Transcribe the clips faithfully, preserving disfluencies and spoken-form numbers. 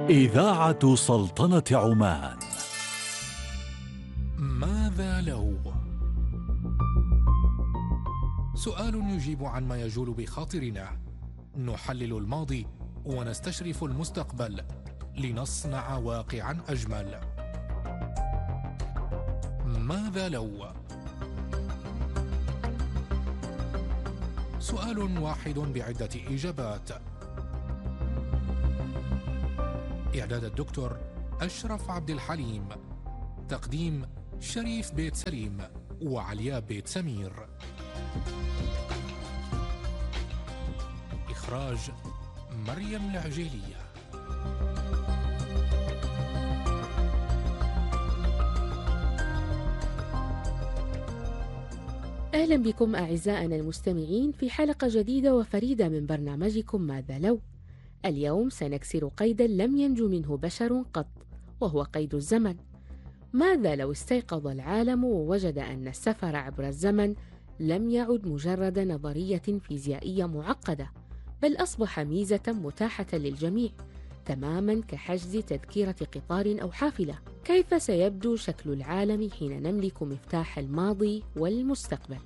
إذاعة سلطنة عمان. ماذا لو؟ سؤال يجيب عن ما يجول بخاطرنا، نحلل الماضي ونستشرف المستقبل لنصنع واقعا أجمل. ماذا لو؟ سؤال واحد بعدة إجابات. إعداد الدكتور أشرف عبد الحليم، تقديم شريف بيت سليم وعليا بيت سمير، إخراج مريم العجيلية. أهلا بكم أعزائنا المستمعين في حلقة جديدة وفريدة من برنامجكم ماذا لو. اليوم سنكسر قيدا لم ينجو منه بشر قط، وهو قيد الزمن. ماذا لو استيقظ العالم ووجد أن السفر عبر الزمن لم يعد مجرد نظرية فيزيائية معقدة، بل أصبح ميزة متاحة للجميع، تماما كحجز تذكرة قطار أو حافلة؟ كيف سيبدو شكل العالم حين نملك مفتاح الماضي والمستقبل؟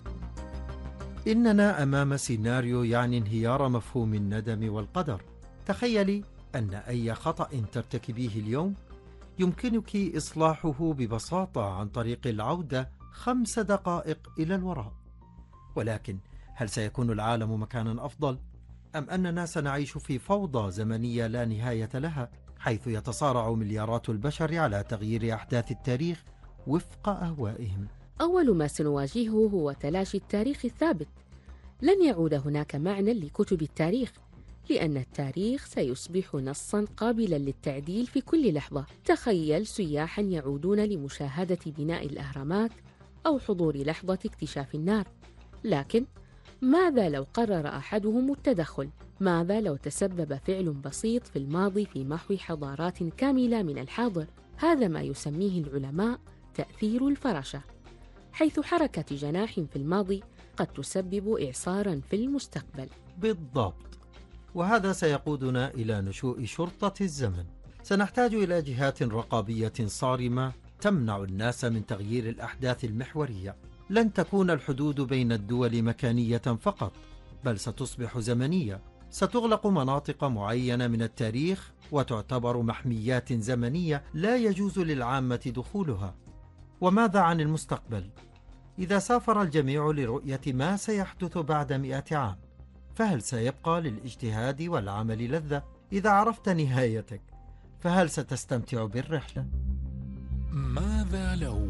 إننا أمام سيناريو يعني انهيار مفهوم الندم والقدر. تخيلي أن أي خطأ ترتكبيه اليوم يمكنك إصلاحه ببساطة عن طريق العودة خمس دقائق إلى الوراء. ولكن هل سيكون العالم مكانا أفضل؟ أم أننا سنعيش في فوضى زمنية لا نهاية لها، حيث يتصارع مليارات البشر على تغيير أحداث التاريخ وفق أهوائهم؟ أول ما سنواجهه هو تلاشي التاريخ الثابت. لن يعود هناك معنى لكتب التاريخ، لأن التاريخ سيصبح نصاً قابلاً للتعديل في كل لحظة. تخيل سياحاً يعودون لمشاهدة بناء الأهرامات أو حضور لحظة اكتشاف النار. لكن ماذا لو قرر أحدهم التدخل؟ ماذا لو تسبب فعل بسيط في الماضي في محو حضارات كاملة من الحاضر؟ هذا ما يسميه العلماء تأثير الفراشة، حيث حركة جناح في الماضي قد تسبب إعصاراً في المستقبل. بالضبط، وهذا سيقودنا إلى نشوء شرطة الزمن. سنحتاج إلى جهات رقابية صارمة تمنع الناس من تغيير الأحداث المحورية. لن تكون الحدود بين الدول مكانية فقط، بل ستصبح زمنية. ستغلق مناطق معينة من التاريخ وتعتبر محميات زمنية لا يجوز للعامة دخولها. وماذا عن المستقبل؟ إذا سافر الجميع لرؤية ما سيحدث بعد مئة عام، فهل سيبقى للاجتهاد والعمل لذة؟ إذا عرفت نهايتك، فهل ستستمتع بالرحلة؟ ماذا لو؟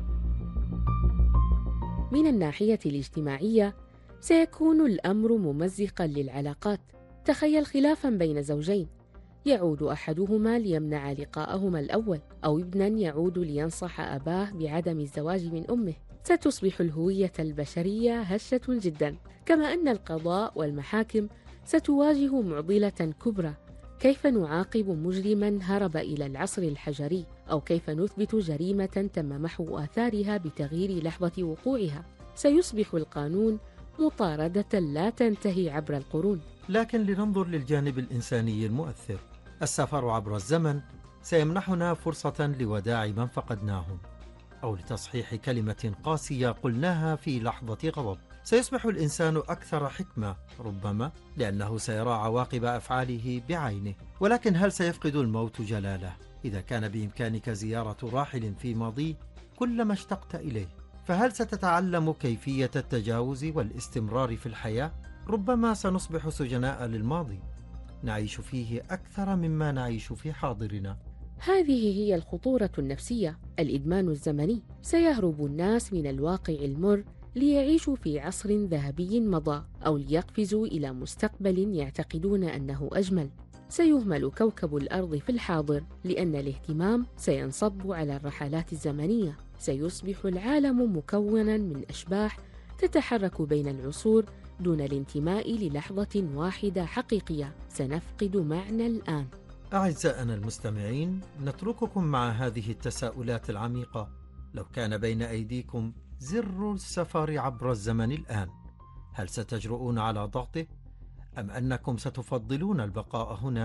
من الناحية الاجتماعية سيكون الأمر ممزقاً للعلاقات. تخيل خلافاً بين زوجين، يعود أحدهما ليمنع لقاءهما الأول، أو ابناً يعود لينصح أباه بعدم الزواج من أمه. ستصبح الهوية البشرية هشة جداً، كما أن القضاء والمحاكم ستواجه معضلة كبرى. كيف نعاقب مجرماً هرب إلى العصر الحجري؟ أو كيف نثبت جريمة تم محو آثارها بتغيير لحظة وقوعها؟ سيصبح القانون مطاردة لا تنتهي عبر القرون. لكن لننظر للجانب الإنساني المؤثر. السفر عبر الزمن سيمنحنا فرصة لوداع من فقدناهم، أو لتصحيح كلمة قاسية قلناها في لحظة غضب. سيصبح الإنسان أكثر حكمة، ربما لأنه سيرى عواقب أفعاله بعينه. ولكن هل سيفقد الموت جلاله؟ إذا كان بإمكانك زيارة راحل في ماضيه كلما اشتقت إليه، فهل ستتعلم كيفية التجاوز والاستمرار في الحياة؟ ربما سنصبح سجناء للماضي، نعيش فيه أكثر مما نعيش في حاضرنا. هذه هي الخطورة النفسية، الإدمان الزمني. سيهرب الناس من الواقع المر ليعيشوا في عصر ذهبي مضى، أو ليقفزوا إلى مستقبل يعتقدون أنه أجمل. سيهمل كوكب الأرض في الحاضر، لأن الاهتمام سينصب على الرحلات الزمنية. سيصبح العالم مكوناً من أشباح تتحرك بين العصور دون الانتماء للحظة واحدة حقيقية. سنفقد معنى الآن. أعزائنا المستمعين، نترككم مع هذه التساؤلات العميقة. لو كان بين أيديكم زر السفر عبر الزمن الآن، هل ستجرؤون على ضغطه؟ أم أنكم ستفضلون البقاء هنا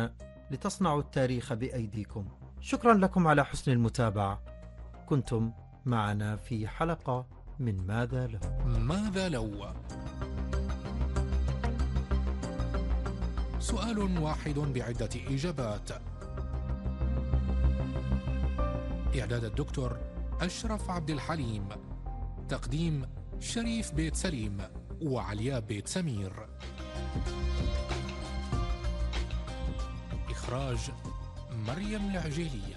لتصنعوا التاريخ بأيديكم. شكرا لكم على حسن المتابعة. كنتم معنا في حلقة من ماذا لو. ماذا لو؟ سؤال واحد بعدة إجابات. إعداد الدكتور أشرف عبد الحليم. تقديم شريف بيت سليم وعلياء بيت سمير. إخراج مريم العجيلية.